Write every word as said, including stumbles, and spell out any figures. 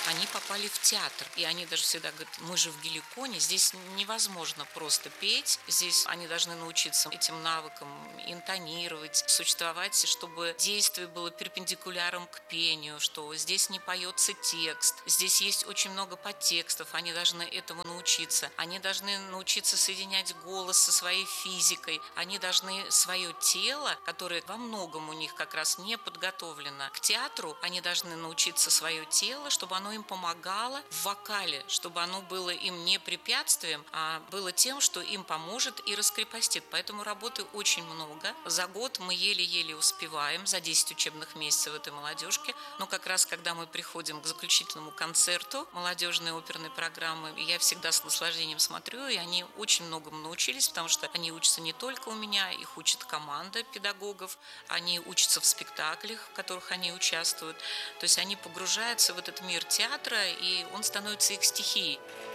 они попали в театр. И они даже всегда говорят: мы же в Геликоне, здесь невозможно просто петь, здесь они должны научиться этим навыкам интонировать, существовать, чтобы действие было перпендикуляром к пению, что здесь не поется текст, здесь есть очень много подтекстов, они должны этому научиться. Они должны научиться соединять голос со своей физикой, они должны свое тело, которое во многом у них как раз не подготовлено к театру, они должны научиться свое тело, чтобы оно им помогало в вокале, чтобы оно было им не препятствием, а было тем, что им поможет и раскрепостит. Поэтому работы очень много. За год мы еле-еле успеваем, за десять учебных месяцев этой молодежки. Но как раз, когда мы приходим к заключительному концерту молодежной оперной программы, я всегда с наслаждением смотрю, и они очень многому научились, потому что они учатся не только у меня, их учит команда педагогов, они учатся в спектаклях, в которых они участвуют. То есть они погружаются в этот мир театра, и он становится их стихией.